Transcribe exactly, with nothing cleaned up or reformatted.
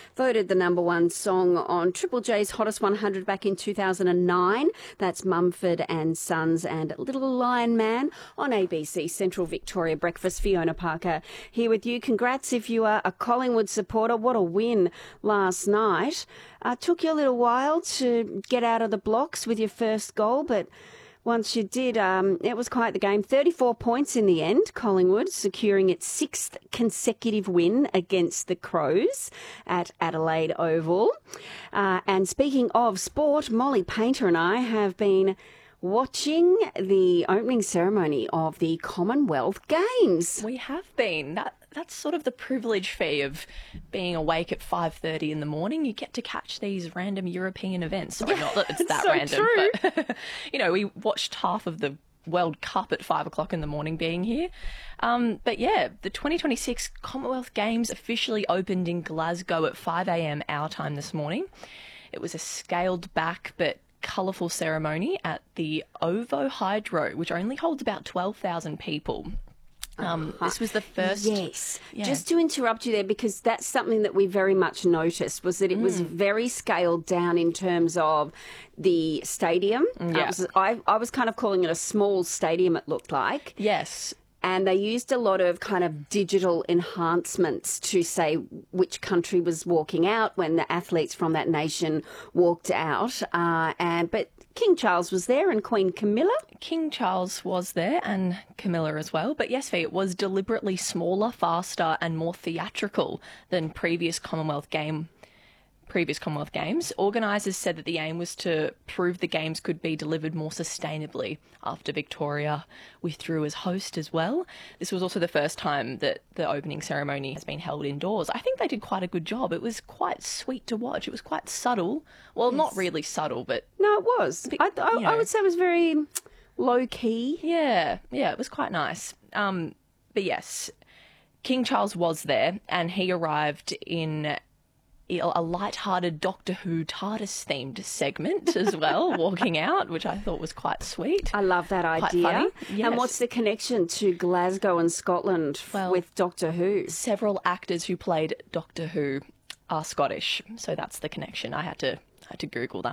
voted the number one song on Triple J's Hottest one hundred back in two thousand nine. That's Mumford and Sons and Little Lion Man on A B C Central Victoria Breakfast. Fiona Parker here with you. Congrats if you are a Collingwood supporter. What a win last night. Uh, took you a little while to get out of the blocks with your first goal, but once you did, um, it was quite the game. thirty-four points in the end, Collingwood securing its sixth consecutive win against the Crows at Adelaide Oval. Uh, and speaking of sport, Molly Painter and I have been watching the opening ceremony of the Commonwealth Games. We have been. That That's sort of the privilege fee of being awake at five thirty in the morning. You get to catch these random European events. Sorry, not that it's that so random, true. but, you know, we watched half of the World Cup at five o'clock in the morning being here. Um, but yeah, the twenty twenty-six Commonwealth Games officially opened in Glasgow at five a.m. our time this morning. It was a scaled back but colourful ceremony at the Ovo Hydro, which only holds about twelve thousand people. Um, this was the first... Yes. Yeah. Just to interrupt you there, because that's something that we very much noticed, was that it mm. was very scaled down in terms of the stadium. Yeah. Uh, was, I, I was kind of calling it a small stadium, it looked like. Yes. And they used a lot of kind of digital enhancements to say which country was walking out when the athletes from that nation walked out. Uh, and but King Charles was there and Queen Camilla. King Charles was there and Camilla as well. But yes, Fee, it was deliberately smaller, faster and more theatrical than previous Commonwealth game. Previous Commonwealth Games. Organisers said that the aim was to prove the Games could be delivered more sustainably after Victoria withdrew as host as well. This was also the first time that the opening ceremony has been held indoors. I think they did quite a good job. It was quite sweet to watch. It was quite subtle. Well, yes. Not really subtle, but... No, it was. I, I, you know, I would say it was very low-key. Yeah, yeah, it was quite nice. Um, but yes, King Charles was there and he arrived in a light-hearted Doctor Who TARDIS-themed segment as well, walking out, which I thought was quite sweet. I love that idea. Quite funny. Yes. And what's the connection to Glasgow and Scotland well, with Doctor Who? Several actors who played Doctor Who are Scottish, so that's the connection. I had to I had to Google that.